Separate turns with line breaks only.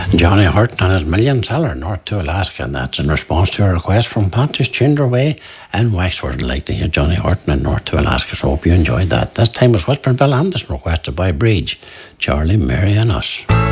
Johnny Horton and his million seller North to Alaska, and that's in response to a request from Pontus Chinderway and Wexford. I'd like to hear Johnny Horton and North to Alaska, so hope you enjoyed that. This time was Whispering Bill Anderson requested by Bridge, Charlie, Mary and Us.